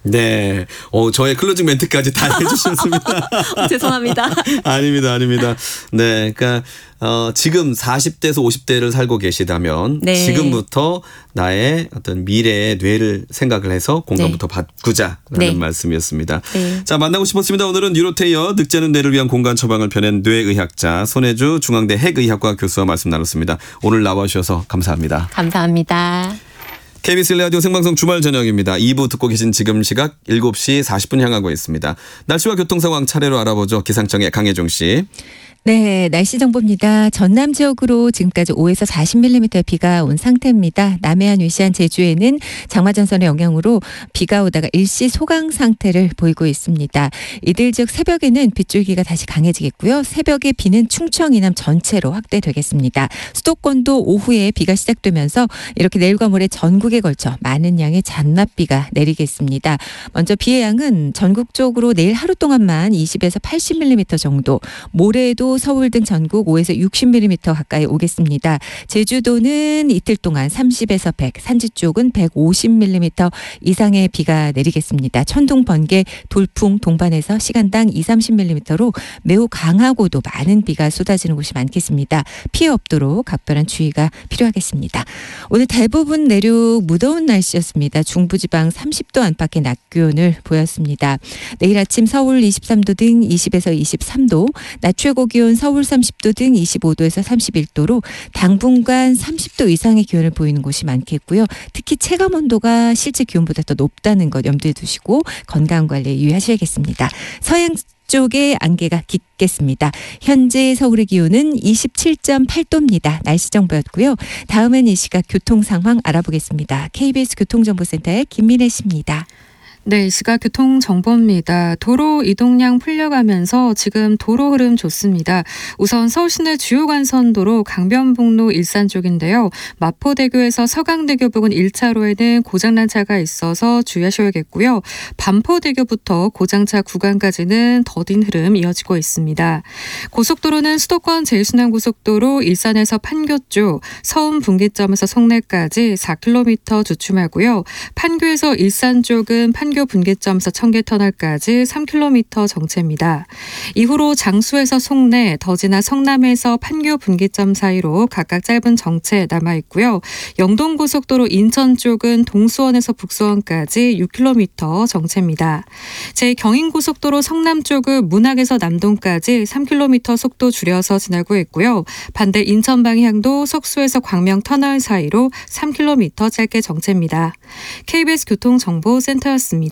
네. 저의 클로징 멘트까지 다 해주셨습니다. 죄송합니다. 아닙니다. 네. 그러니까, 지금 40대에서 50대를 살고 계시다면 네. 지금부터 나의 어떤 미래의 뇌를 생각을 해서 공간부터 바꾸자라는 네. 말씀이었습니다. 네. 자, 만나고 싶었습니다. 오늘은 뉴로테이어 늑대는 뇌를 위한 공간 처방을 펴낸 뇌의학자 손혜주 중앙대 핵의학과 교수와 말씀 나눴습니다. 오늘 나와주셔서 감사합니다. 감사합니다. KBS 라디오 생방송 주말 저녁입니다. 2부 듣고 계신 지금 시각 7시 40분 향하고 있습니다. 날씨와 교통 상황 차례로 알아보죠. 기상청의 강혜종 씨. 네, 날씨 정보입니다. 전남 지역으로 지금까지 5에서 40mm의 비가 온 상태입니다. 남해안 위시한 제주에는 장마전선의 영향으로 비가 오다가 일시 소강 상태를 보이고 있습니다. 이들 지역 새벽에는 빗줄기가 다시 강해지겠고요. 새벽에 비는 충청 이남 전체로 확대되겠습니다. 수도권도 오후에 비가 시작되면서 이렇게 내일과 모레 전국에 걸쳐 많은 양의 잔낮비가 내리겠습니다. 먼저 비의 양은 전국적으로 내일 하루 동안만 20에서 80mm 정도, 모레에도 서울 등 전국 5에서 60mm 가까이 오겠습니다. 제주도는 이틀 동안 30에서 100, 산지 쪽은 150mm 이상의 비가 내리겠습니다. 천둥, 번개, 돌풍, 동반해서 시간당 20-30mm로 매우 강하고도 많은 비가 쏟아지는 곳이 많겠습니다. 피해 없도록 각별한 주의가 필요하겠습니다. 오늘 대부분 내륙 무더운 날씨였습니다. 중부지방 30도 안팎의 낮 기온을 보였습니다. 내일 아침 서울 23도 등 20에서 23도, 낮 최고 기온 서울 30도 등 25도에서 31도로 당분간 30도 이상의 기온을 보이는 곳이 많겠고요. 특히 체감 온도가 실제 기온보다 더 높다는 것 염두에 두시고 건강관리에 유의하셔야겠습니다. 서해안 쪽에 안개가 깃겠습니다. 현재 서울의 기온은 27.8도입니다. 날씨 정보였고요. 다음은 이 시각 교통 상황 알아보겠습니다. KBS 교통정보센터의 김민혜 씨입니다. 네, 이 시각 교통정보입니다. 도로 이동량 풀려가면서 지금 도로 흐름 좋습니다. 우선 서울시내 주요 간선도로 강변북로 일산 쪽인데요. 마포대교에서 서강대교 부근 1차로에는 고장난 차가 있어서 주의하셔야겠고요. 반포대교부터 고장차 구간까지는 더딘 흐름 이어지고 있습니다. 고속도로는 수도권 제일순환고속도로 일산에서 판교 쪽, 서운 분기점에서 송내까지 4km 주춤하고요. 판교에서 일산 쪽은 판교 분기점에서 청계터널까지 3km 정체입니다. 이후로 장수에서 송내, 더지나 성남에서 판교 분기점 사이로 각각 짧은 정체 남아있고요. 영동고속도로 인천 쪽은 동수원에서 북수원까지 6km 정체입니다. 제 경인고속도로 성남 쪽은 문학에서 남동까지 3km 속도 줄여서 지나고 있고요. 반대 인천 방향도 석수에서 광명터널 사이로 3km 짧게 정체입니다. KBS 교통정보센터였습니다.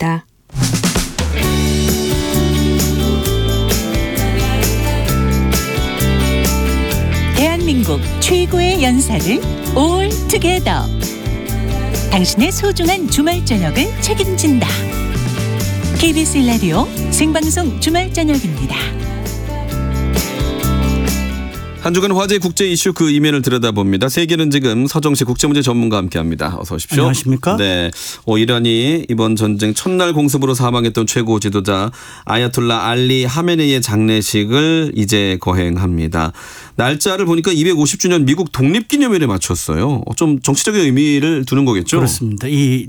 대한민국 최고의 연사를 올 투게더. 당신의 소중한 주말 저녁을 책임진다. KBS 라디오 생방송 주말 저녁입니다. 한 주간 화제 국제 이슈 그 이면을 들여다봅니다. 세계는 지금 서정식 국제문제 전문가와 함께합니다. 어서 오십시오. 안녕하십니까? 네, 이란이 이번 전쟁 첫날 공습으로 사망했던 최고 지도자 아야톨라 알리 하메네이의 장례식을 이제 거행합니다. 날짜를 보니까 250주년 미국 독립기념일에 맞췄어요. 좀 정치적인 의미를 두는 거겠죠? 그렇습니다. 이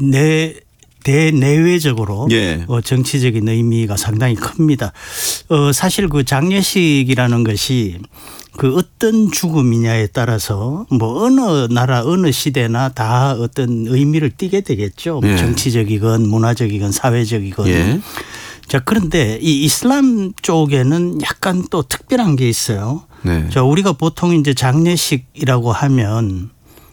대내외적으로 예. 정치적인 의미가 상당히 큽니다. 사실 그 장례식이라는 것이 그 어떤 죽음이냐에 따라서 뭐 어느 나라 어느 시대나 다 어떤 의미를 띠게 되겠죠. 예. 정치적이건 문화적이건 사회적이건. 예. 자, 그런데 이 이슬람 쪽에는 약간 또 특별한 게 있어요. 네. 자, 우리가 보통 이제 장례식이라고 하면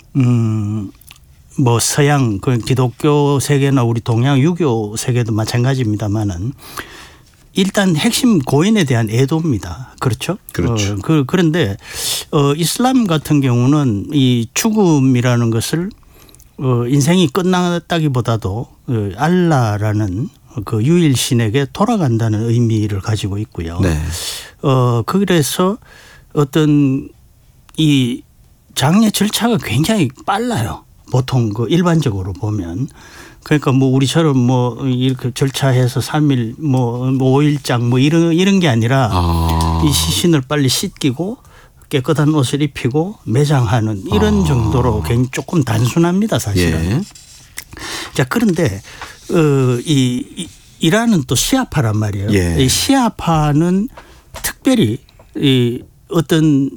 뭐 서양 그 기독교 세계나 우리 동양 유교 세계도 마찬가지입니다만은 일단 핵심 고인에 대한 애도입니다. 그렇죠? 그렇죠. 그런데 이슬람 같은 경우는 이 죽음이라는 것을 인생이 끝났다기보다도 알라라는 그 유일신에게 돌아간다는 의미를 가지고 있고요. 네. 그래서 어떤 이 장례 절차가 굉장히 빨라요. 보통 그 일반적으로 보면. 그러니까 뭐 우리처럼 뭐 이렇게 절차해서 3일 뭐 5일장 뭐 이런 게 아니라 이 시신을 빨리 씻기고 깨끗한 옷을 입히고 매장하는 이런 정도로 굉장히 조금 단순합니다, 사실은. 예. 자, 그런데 이란은 또 시아파란 말이에요. 예. 이 시아파는 특별히 이 어떤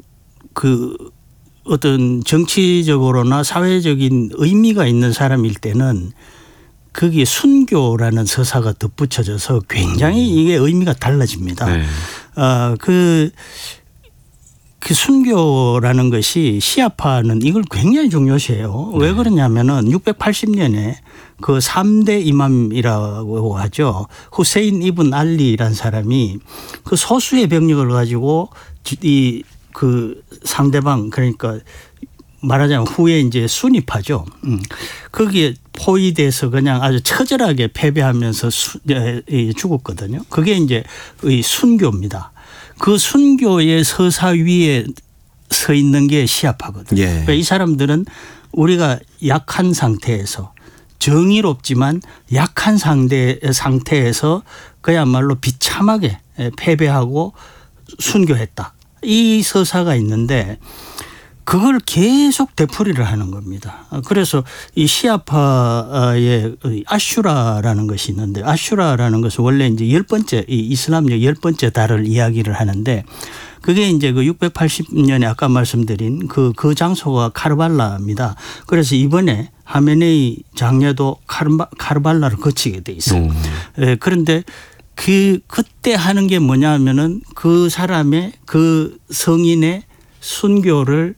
정치적으로나 사회적인 의미가 있는 사람일 때는 거기에 순교라는 서사가 덧붙여져서 굉장히 이게 의미가 달라집니다. 네. 그 순교라는 것이 시아파는 이걸 굉장히 중요시해요. 왜 그러냐면은 680년에 그 3대 이맘이라고 하죠. 후세인 이븐 알리라는 사람이 그 소수의 병력을 가지고 그 상대방 그러니까 말하자면 후에 이제 순위파죠. 거기에 포위돼서 그냥 아주 처절하게 패배하면서 죽었거든요. 그게 이제 순교입니다. 그 순교의 서사 위에 서 있는 게 시아파거든요. 예. 그러니까 이 사람들은 우리가 약한 상태에서 정의롭지만 약한 상태에서 그야말로 비참하게 패배하고 순교했다. 이 서사가 있는데 그걸 계속 되풀이를 하는 겁니다. 그래서 이 시아파의 아슈라라는 것이 있는데 아슈라라는 것은 원래 이제 10번째 이 이슬람의 10번째 달을 이야기를 하는데 그게 이제 그 680년에 아까 말씀드린 그 장소가 카르발라입니다. 그래서 이번에 하메네이 장례도 카르발라를 거치게 돼 있어요. 그런데 그때 하는 게 뭐냐 하면은 그 사람의 그 성인의 순교를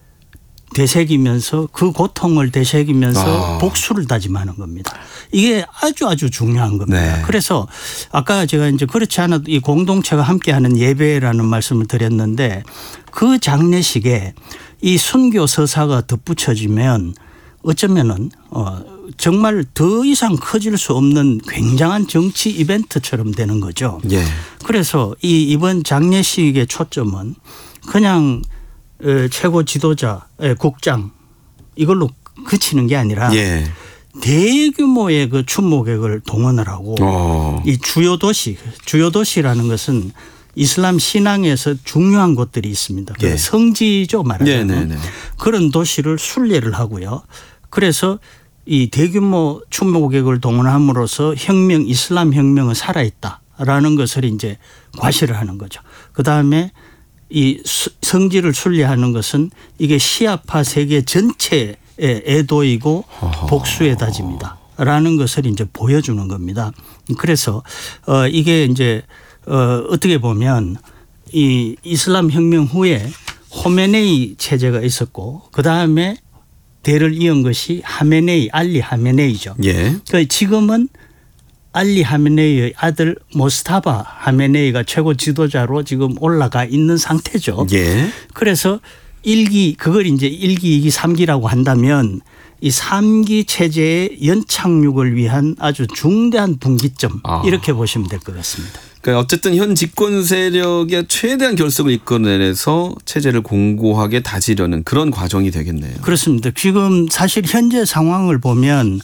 되새기면서 그 고통을 되새기면서 복수를 다짐하는 겁니다. 이게 아주 중요한 겁니다. 네. 그래서 아까 제가 이제 그렇지 않아도 이 공동체가 함께하는 예배라는 말씀을 드렸는데 그 장례식에 이 순교 서사가 덧붙여지면 어쩌면은 정말 더 이상 커질 수 없는 굉장한 정치 이벤트처럼 되는 거죠. 예. 그래서 이번 장례식의 초점은 그냥 최고 지도자, 국장 이걸로 그치는 게 아니라 예. 대규모의 그 추모객을 동원을 하고 이 주요 도시라는 것은 이슬람 신앙에서 중요한 곳들이 있습니다. 예. 성지죠 말하자면. 네. 그런 도시를 순례를 하고요. 그래서 이 대규모 추모객을 동원함으로써 이슬람 혁명은 살아있다라는 것을 이제 과시를 하는 거죠. 그다음에 이 성지를 순례하는 것은 이게 시아파 세계 전체의 애도이고 복수의 다짐이다. 라는 것을 이제 보여주는 겁니다. 그래서 이게 이제 어떻게 보면 이 이슬람 혁명 후에 호메네이 체제가 있었고 그다음에 대를 이은 것이 알리 하메네이죠. 예. 그러니까 지금은 알리 하메네이의 아들 모스타바 하메네이가 최고 지도자로 지금 올라가 있는 상태죠. 예. 그래서 그걸 이제 1기, 2기, 3기라고 한다면 이 3기 체제의 연착륙을 위한 아주 중대한 분기점 이렇게 보시면 될 것 같습니다. 그러니까 어쨌든 현 집권 세력의 최대한 결속을 이끌어내서 체제를 공고하게 다지려는 그런 과정이 되겠네요. 그렇습니다. 지금 사실 현재 상황을 보면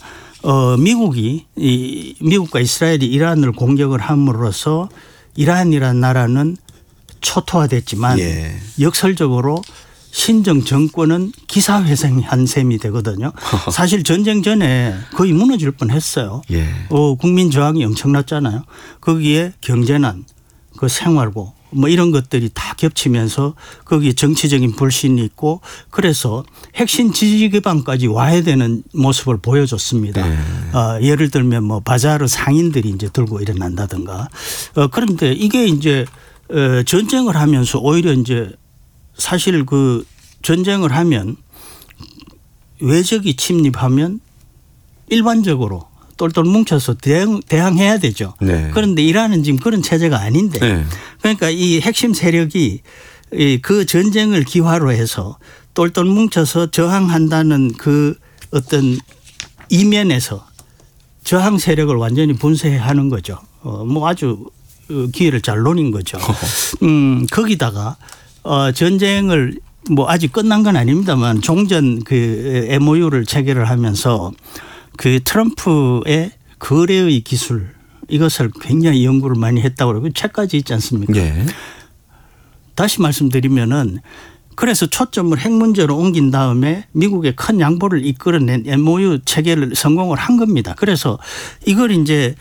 미국과 이스라엘이 이란을 공격을 함으로써 이란이라는 나라는 초토화됐지만 예. 역설적으로 신정 정권은 기사회생한 셈이 되거든요. 사실 전쟁 전에 거의 무너질 뻔했어요. 예. 국민 저항이 엄청났잖아요. 거기에 경제난, 그 생활고 뭐 이런 것들이 다 겹치면서 거기에 정치적인 불신이 있고 그래서 핵심 지지 기반까지 와야 되는 모습을 보여줬습니다. 네. 예를 들면 뭐 바자르 상인들이 이제 들고 일어난다든가 그런데 이게 이제 전쟁을 하면서 오히려 이제 사실 그 전쟁을 하면 외적이 침입하면 일반적으로 똘똘 뭉쳐서 대항해야 되죠. 네. 그런데 이란은 지금 그런 체제가 아닌데 네. 그러니까 이 핵심 세력이 그 전쟁을 기화로 해서 똘똘 뭉쳐서 저항한다는 그 어떤 이면에서 저항 세력을 완전히 분쇄하는 거죠. 뭐 아주 기회를 잘 노린 거죠. 거기다가 전쟁을 뭐 아직 끝난 건 아닙니다만 종전 그 MOU를 체결을 하면서 그 트럼프의 거래의 기술 이것을 굉장히 연구를 많이 했다고 그러고 책까지 있지 않습니까? 예. 다시 말씀드리면은 그래서 초점을 핵 문제로 옮긴 다음에 미국의 큰 양보를 이끌어낸 MOU 체결을 성공을 한 겁니다. 그래서 이걸 이제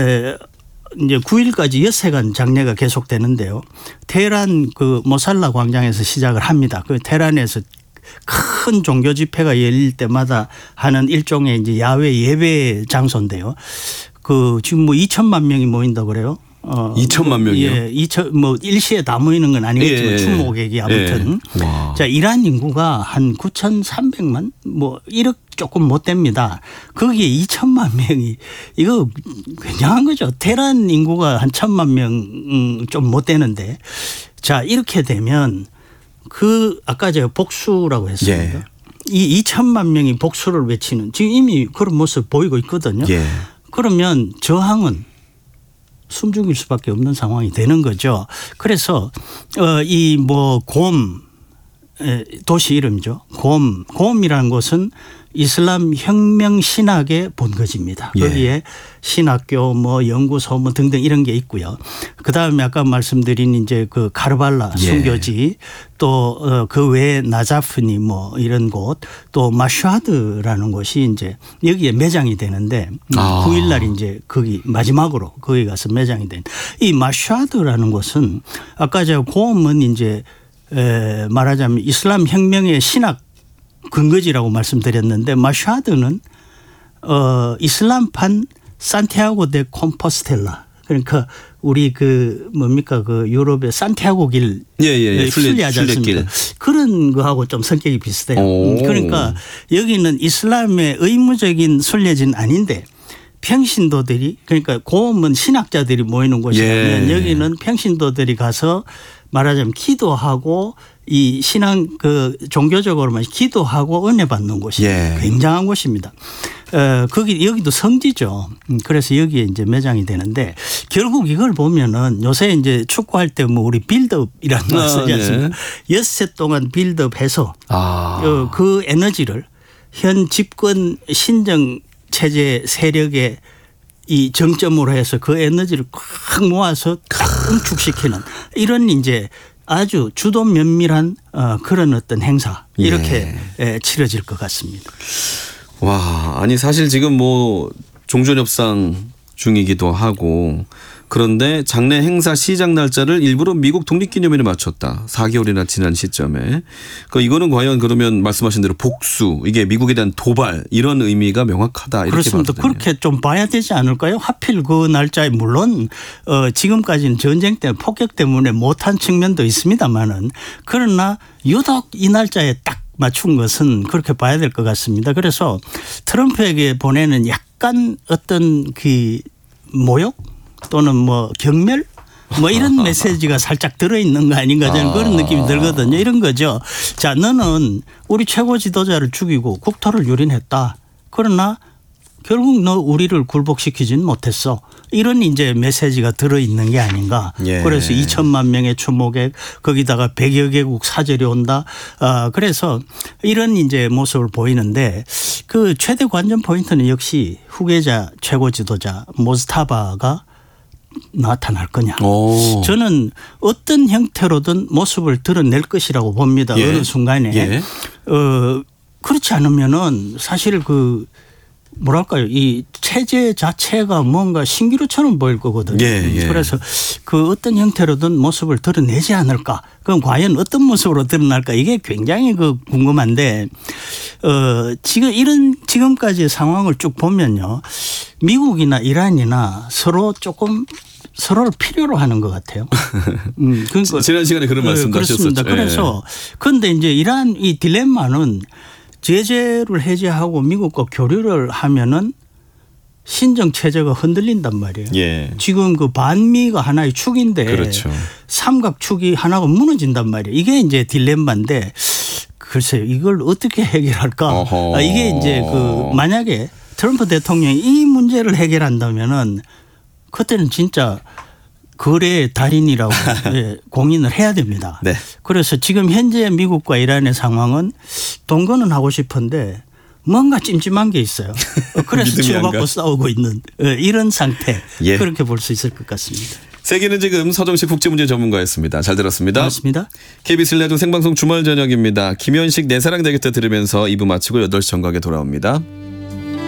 9일까지 엿새간 장례가 계속되는데요. 테헤란 그 모살라 광장에서 시작을 합니다. 그 테헤란에서 큰 종교 집회가 열릴 때마다 하는 일종의 이제 야외 예배 장소인데요. 그 지금 뭐 2천만 명이 모인다고 그래요. 2천만 명이요? 예, 뭐 일시에 다 모이는 건 아니겠지만 추모객이 아무튼. 와. 자, 이란 인구가 한 9,300만 뭐 1억 조금 못 됩니다. 거기에 2천만 명이 이거 굉장한 거죠. 테헤란 인구가 한 1,000만 명 좀 못 되는데 자, 이렇게 되면 그 아까 제가 복수라고 했습니다. 예. 이 2천만 명이 복수를 외치는 지금 이미 그런 모습 보이고 있거든요. 예. 그러면 저항은 숨죽일 수밖에 없는 상황이 되는 거죠. 그래서 이 뭐 곰 도시 이름이죠. 곰이라는 곳은 이슬람 혁명 신학의 본거지입니다. 예. 거기에 신학교 뭐 연구소 뭐 등등 이런 게 있고요. 그다음에 아까 말씀드린 이제 그 카르발라 예. 순교지 또 그 외에 나자프니 뭐 이런 곳 또 마슈하드라는 곳이 이제 여기에 매장이 되는데 9일 날 이제 거기 마지막으로 거기 가서 매장이 된 이 마슈하드라는 곳은 아까 제가 곰은 이제 말하자면 이슬람 혁명의 신학 근거지라고 말씀드렸는데 마슈하드는 이슬람판 산티아고 데 콤포스텔라 그러니까 우리 그 뭡니까 그 유럽의 산티아고 길 순례하지 않습니까? 그런 거하고 좀 성격이 비슷해요. 그러니까 여기는 이슬람의 의무적인 순례지는 아닌데 평신도들이 그러니까 고음은 신학자들이 모이는 곳이라면 여기는 평신도들이 가서 말하자면 기도하고 이 신앙 그 종교적으로만 기도하고 은혜 받는 곳이 굉장한 곳입니다. 거기 여기도 성지죠. 그래서 여기에 이제 매장이 되는데 결국 이걸 보면은 요새 이제 축구할 때 뭐 우리 빌드업이라는 걸 쓰지 않습니까? 엿새 동안 빌드업해서 그 에너지를 현 집권 신정 체제 세력의 이 정점으로 해서 그 에너지를 꽉 모아서 딱 응축시키는 이런 이제 아주 주도 면밀한 그런 어떤 행사 이렇게 치러질 것 같습니다. 와, 아니 사실 지금 뭐 종전협상 중이기도 하고 그런데 장례 행사 시작 날짜를 일부러 미국 독립기념일에 맞췄다. 4개월이나 지난 시점에. 이거는 과연 그러면 말씀하신 대로 복수 이게 미국에 대한 도발 이런 의미가 명확하다. 이렇게 그렇습니다. 봐도 되네요. 그렇게 좀 봐야 되지 않을까요? 하필 그 날짜에 물론 지금까지는 전쟁 때문에 폭격 때문에 못한 측면도 있습니다만은 그러나 유독 이 날짜에 딱 맞춘 것은 그렇게 봐야 될 것 같습니다. 그래서 트럼프에게 보내는 약간 어떤 그 모욕 또는 뭐 경멸 뭐 이런 메시지가 살짝 들어있는 거 아닌가 저는 그런 느낌이 들거든요. 이런 거죠. 자, 너는 우리 최고 지도자를 죽이고 국토를 유린했다. 그러나 결국 너 우리를 굴복시키진 못했어. 이런 이제 메시지가 들어있는 게 아닌가. 그래서 2천만 명의 추모객 거기다가 100여 개국 사절이 온다. 그래서 이런 이제 모습을 보이는데 그 최대 관전 포인트는 역시 후계자 최고 지도자 모스타바가 나타날 거냐. 저는 어떤 형태로든 모습을 드러낼 것이라고 봅니다. 어느 순간에. 그렇지 않으면은 사실 그 뭐랄까요. 이 체제 자체가 뭔가 신기루처럼 보일 거거든요. 그래서 그 어떤 형태로든 모습을 드러내지 않을까. 그럼 과연 어떤 모습으로 드러날까. 이게 굉장히 그 궁금한데 지금까지의 상황을 쭉 보면요. 미국이나 이란이나 서로 조금 서로를 필요로 하는 것 같아요. 그러니까 지난 시간에 그런 말씀도 그렇습니다. 하셨었죠. 그래서 그런데 이제 이란 이 딜레마는 제재를 해제하고 미국과 교류를 하면은 신정 체제가 흔들린단 말이에요. 지금 그 반미가 하나의 축인데 그렇죠. 삼각축이 하나가 무너진단 말이에요. 이게 이제 딜레마인데 글쎄요. 이걸 어떻게 해결할까? 이게 이제 그 만약에 트럼프 대통령이 이 문제를 해결한다면은 그때는 진짜 거래의 달인이라고 공인을 해야 됩니다. 그래서 지금 현재 미국과 이란의 상황은 동거는 하고 싶은데 뭔가 찜찜한 게 있어요. 그래서 치고받고 싸우고 있는 이런 상태. 그렇게 볼 수 있을 것 같습니다. 세계는 지금 서정식 국제문제 전문가였습니다. 잘 들었습니다. 고맙습니다. KBS 라디오 생방송 주말 저녁입니다. 김현식 내 사랑 되겠다 들으면서 2부 마치고 8시 정각에 돌아옵니다.